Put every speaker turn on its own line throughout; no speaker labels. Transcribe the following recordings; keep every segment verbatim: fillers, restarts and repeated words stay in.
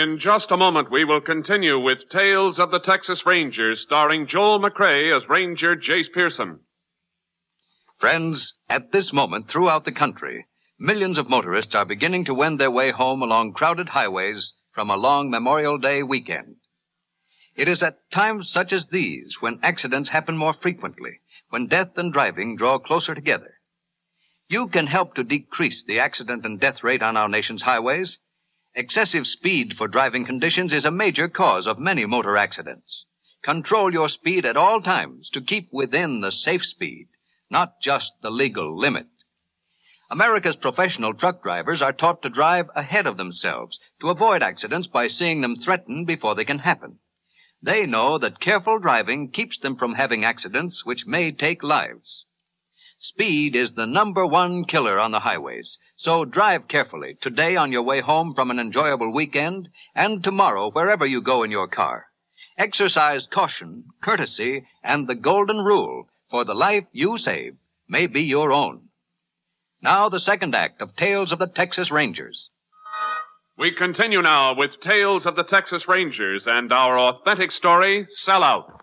In just a moment, we will continue with Tales of the Texas Rangers, starring Joel McCrea as Ranger Jace Pearson.
Friends, at this moment throughout the country, millions of motorists are beginning to wend their way home along crowded highways from a long Memorial Day weekend. It is at times such as these when accidents happen more frequently, when death and driving draw closer together. You can help to decrease the accident and death rate on our nation's highways. Excessive speed for driving conditions is a major cause of many motor accidents. Control your speed at all times to keep within the safe speed, not just the legal limit. America's professional truck drivers are taught to drive ahead of themselves to avoid accidents by seeing them threaten before they can happen. They know that careful driving keeps them from having accidents which may take lives. Speed is the number one killer on the highways, so drive carefully today on your way home from an enjoyable weekend and tomorrow wherever you go in your car. Exercise caution, courtesy, and the golden rule, for the life you save may be your own. Now the second act of Tales of the Texas Rangers.
We continue now with Tales of the Texas Rangers and our authentic story, Sellout.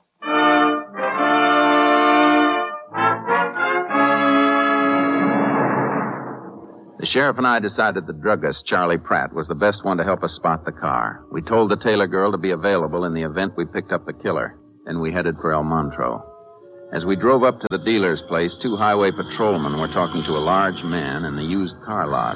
The sheriff and I decided the druggist, Charlie Pratt, was the best one to help us spot the car. We told the Taylor girl to be available in the event we picked up the killer. Then we headed for El Montreux. As we drove up to the dealer's place, two highway patrolmen were talking to a large man in the used car lot.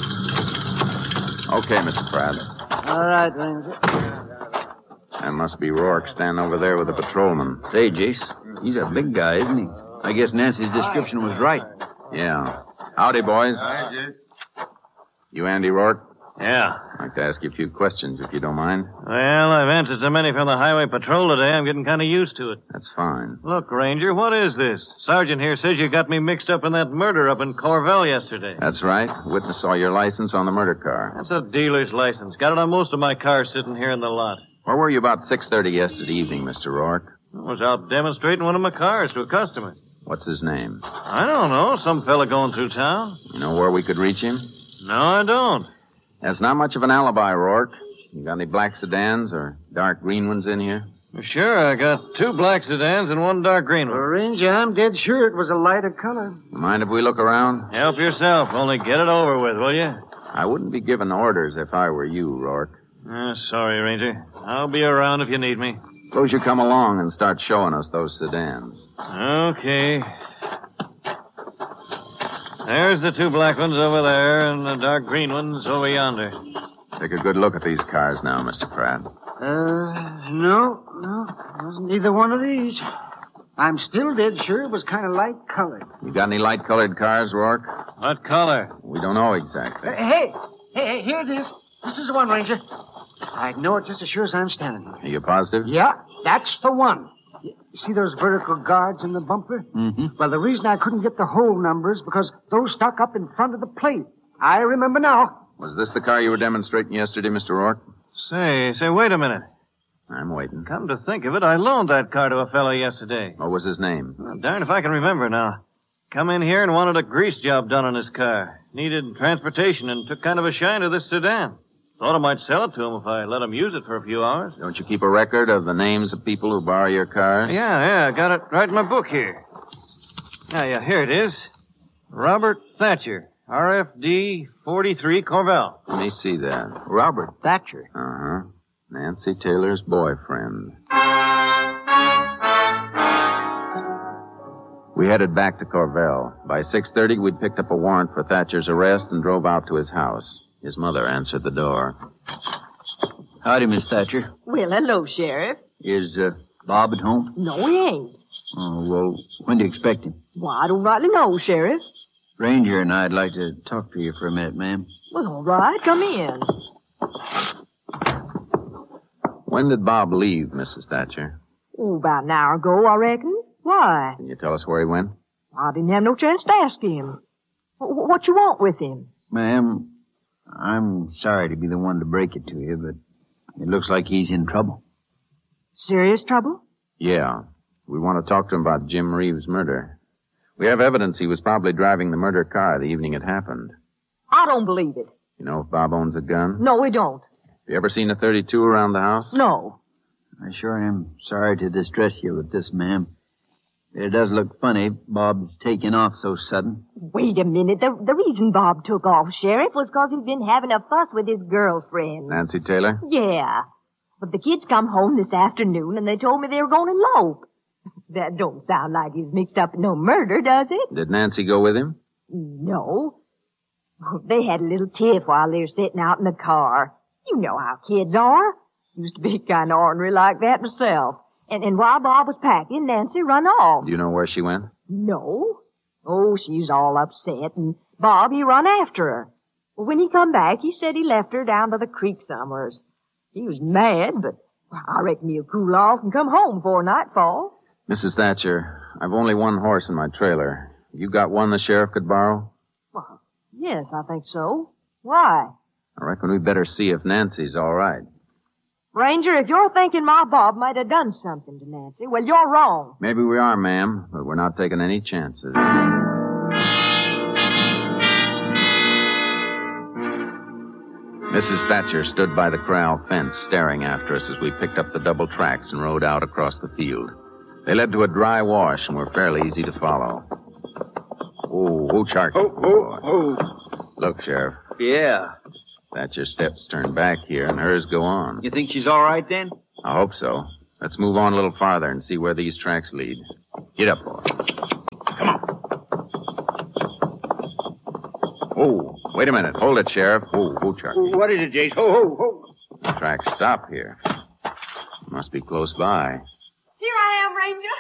Okay, Mister Pratt.
All right, Ranger.
That must be Rourke standing over there with the patrolman.
Say, Jace, he's a big guy, isn't he? I guess Nancy's description was right.
Yeah. Howdy, boys.
Hi, Jace.
You Andy Rourke?
Yeah.
I'd like to ask you a few questions, if you don't mind.
Well, I've answered so many from the highway patrol today, I'm getting kind of used to it.
That's fine.
Look, Ranger, what is this? Sergeant here says you got me mixed up in that murder up in Corvell yesterday.
That's right. Witness saw your license on the murder car.
That's a dealer's license. Got it on most of my cars sitting here in the lot.
Where were you about six thirty yesterday evening, Mister Rourke?
I was out demonstrating one of my cars to a customer.
What's his name?
I don't know. Some fella going through town.
You know where we could reach him?
No, I don't.
That's not much of an alibi, Rourke. You got any black sedans or dark green ones in here?
Sure, I got two black sedans and one dark green
Well,
one.
Ranger, I'm dead sure it was a lighter color.
You mind if we look around?
Help yourself. Only get it over with, will you?
I wouldn't be giving orders if I were you, Rourke.
Uh, sorry, Ranger. I'll be around if you need me.
Suppose you come along and start showing us those sedans.
Okay. There's the two black ones over there and the dark green ones over yonder.
Take a good look at these cars now, Mister Pratt.
Uh, no, no. Wasn't either one of these. I'm still dead sure it was kind of light colored.
You got any light-colored cars, Rourke?
What color?
We don't know exactly.
Uh, hey, hey, hey, here it is. This is the one, Ranger. I'd know it just as sure as I'm standing here.
Are you positive?
Yeah, that's the one. You see those vertical guards in the bumper?
Mm-hmm.
Well, the reason I couldn't get the whole numbers because those stuck up in front of the plate. I remember now.
Was this the car you were demonstrating yesterday, Mister Rourke?
Say, say, wait a minute.
I'm waiting.
Come to think of it, I loaned that car to a fellow yesterday.
What was his name?
Well, darn if I can remember now. Come in here and wanted a grease job done on his car. Needed transportation and took kind of a shine to this sedan. Thought I might sell it to him if I let him use it for a few hours.
Don't you keep a record of the names of people who borrow your cars?
Yeah, yeah, I got it right in my book here. Yeah, yeah, here it is. Robert Thatcher, R F D forty-three Corvell.
Let me see that.
Robert Thatcher.
Uh-huh. Nancy Taylor's boyfriend. We headed back to Corvell. By six thirty, we'd picked up a warrant for Thatcher's arrest and drove out to his house. His mother answered the door.
Howdy, Miss Thatcher.
Well, hello, Sheriff.
Is uh, Bob at home?
No, he ain't.
Oh, well, when do you expect him?
Well, I don't rightly know, Sheriff.
Ranger and I'd like to talk to you for a minute, ma'am.
Well, all right, come in.
When did Bob leave, Missus Thatcher?
Oh, about an hour ago, I reckon. Why?
Can you tell us where he went?
I didn't have no chance to ask him. W- what you want with him?
Ma'am, I'm sorry to be the one to break it to you, but it looks like he's in trouble.
Serious trouble?
Yeah. We want to talk to him about Jim Reeves' murder. We have evidence he was probably driving the murder car the evening it happened.
I don't believe it.
You know if Bob owns a gun?
No, we don't.
You ever seen a thirty-two around the house?
No.
I sure am sorry to distress you with this, ma'am. It does look funny, Bob's taking off so sudden.
Wait a minute. The, the reason Bob took off, Sheriff, was because he'd been having a fuss with his girlfriend.
Nancy Taylor?
Yeah. But the kids come home this afternoon, and they told me they were going to elope. That don't sound like he's mixed up in no murder, does it?
Did Nancy go with him?
No. They had a little tiff while they were sitting out in the car. You know how kids are. Used to be kind of ornery like that myself. And, and while Bob was packing, Nancy run off.
Do you know where she went?
No. Oh, she's all upset, and Bob, he run after her. Well, when he come back, he said he left her down by the creek somewheres. He was mad, but I reckon he'll cool off and come home before nightfall.
Missus Thatcher, I've only one horse in my trailer. You got one the sheriff could borrow?
Well, yes, I think so. Why?
I reckon we better see if Nancy's all right.
Ranger, if you're thinking my Bob might have done something to Nancy, well, you're wrong.
Maybe we are, ma'am, but we're not taking any chances. Missus Thatcher stood by the corral fence, staring after us as we picked up the double tracks and rode out across the field. They led to a dry wash and were fairly easy to follow. Oh, oh, Chark.
Oh, oh, oh.
Look, Sheriff.
Yeah.
Thatcher's steps turn back here and hers go on.
You think she's all right then?
I hope so. Let's move on a little farther and see where these tracks lead. Get up, boy. Come on. Oh, wait a minute. Hold it, Sheriff. Oh, oh, Charky.
What is it, Jace? Ho, ho, ho.
The tracks stop here. Must be close by.
Here I am, Ranger.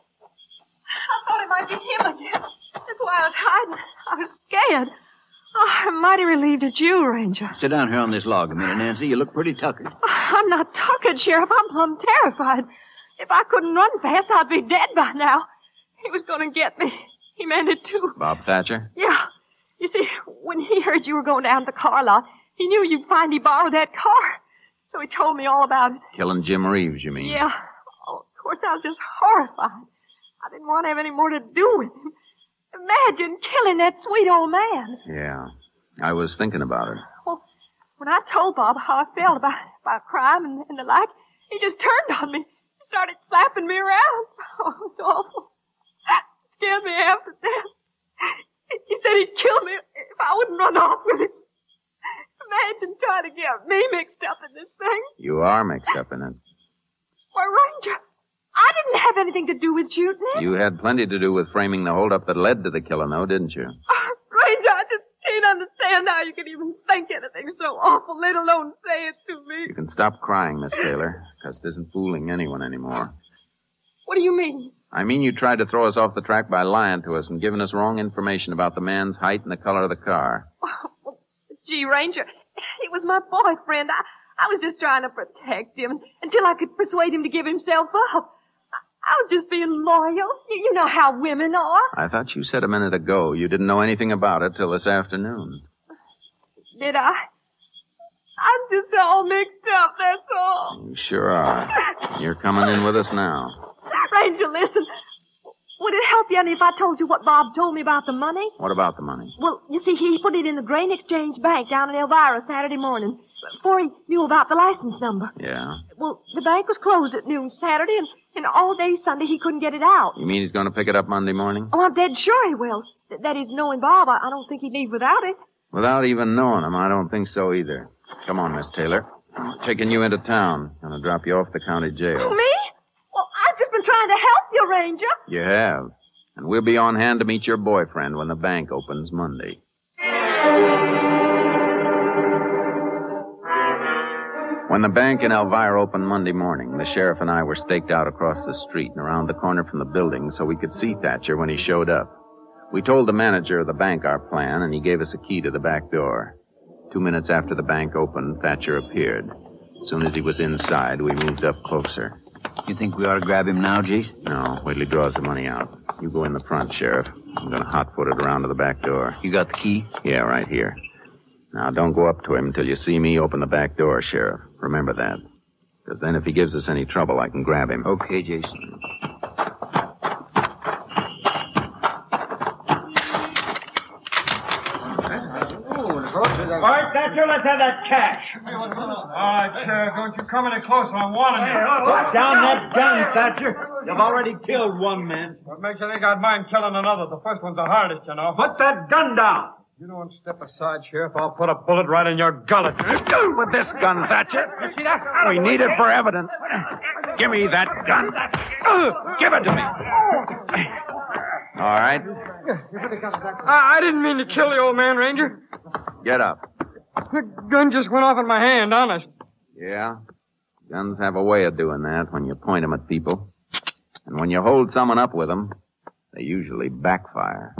I thought it might be him again. That's why I was hiding. I was scared. Oh, I'm mighty relieved it's you, Ranger.
Sit down here on this log a minute, Nancy. You look pretty tuckered.
Oh, I'm not tuckered, Sheriff. I'm plumb terrified. If I couldn't run fast, I'd be dead by now. He was going to get me. He meant it, too.
Bob Thatcher?
Yeah. You see, when he heard you were going down to the car lot, he knew you'd finally borrow that car. So he told me all about it.
Killing Jim Reeves, you mean?
Yeah. Oh, of course, I was just horrified. I didn't want to have any more to do with him. Imagine killing that sweet old man.
Yeah. I was thinking about it.
Well, when I told Bob how I felt about, about crime and, and the like, he just turned on me. He started slapping me around. Oh, it was awful. It scared me half to death. He said he'd kill me if I wouldn't run off with him. Imagine trying to get me mixed up in this thing.
You are mixed up in it.
Why, Ranger, I didn't have anything to do with shooting him.
You had plenty to do with framing the holdup that led to the killing, though, didn't you?
Oh, Ranger, I just can't understand how you can even think anything so awful, let alone say it to me.
You can stop crying, Miss Taylor, because it isn't fooling anyone anymore.
What do you mean?
I mean you tried to throw us off the track by lying to us and giving us wrong information about the man's height and the color of the car.
Oh, well, gee, Ranger, he was my boyfriend. I, I was just trying to protect him until I could persuade him to give himself up. I, I was just being loyal. You, you know how women are.
I thought you said a minute ago you didn't know anything about it till this afternoon.
Did I? I'm just all mixed up, that's all.
You sure are. You're coming in with us now.
Ranger, listen. Would it help you any if I told you what Bob told me about the money?
What about the money?
Well, you see, he put it in the Grain Exchange Bank down in Elvira Saturday morning before he knew about the license number.
Yeah?
Well, the bank was closed at noon Saturday, and, and all day Sunday he couldn't get it out.
You mean he's going to pick it up Monday morning?
Oh, I'm dead sure he will. Th- that is, knowing Bob, I, I don't think he'd leave without it.
Without even knowing him, I don't think so either. Come on, Miss Taylor. I'm taking you into town. Gonna drop you off the county jail.
Me? Well, I've just been trying to help you, Ranger.
You have. And we'll be on hand to meet your boyfriend when the bank opens Monday. When the bank in Elvira opened Monday morning, the sheriff and I were staked out across the street and around the corner from the building so we could see Thatcher when he showed up. We told the manager of the bank our plan, and he gave us a key to the back door. Two minutes after the bank opened, Thatcher appeared. As soon as he was inside, we moved up closer.
You think we ought to grab him now, Jace?
No, wait till he draws the money out. You go in the front, Sheriff. I'm going to hot-foot it around to the back door.
You got the key?
Yeah, right here. Now, don't go up to him until you see me open the back door, Sheriff. Remember that. Because then if he gives us any trouble, I can grab him.
Okay, Jason.
Bart, that's
Thatcher. Let's have that cash.
All right, Sheriff. Don't you come any closer. I'm warning you.
Put down that gun, Thatcher. You've already killed one man.
What makes you think I'd mind killing another? The first one's the hardest, you know.
Put that gun down.
You don't step aside, Sheriff. I'll put a bullet right in your gullet.
With this gun, Thatcher. We need it for evidence. Give me that gun. Give it to me. All right.
I, I didn't mean to kill the old man, Ranger.
Get up.
The gun just went off in my hand, honest.
Yeah? Guns have a way of doing that when you point them at people. And when you hold someone up with them, they usually backfire.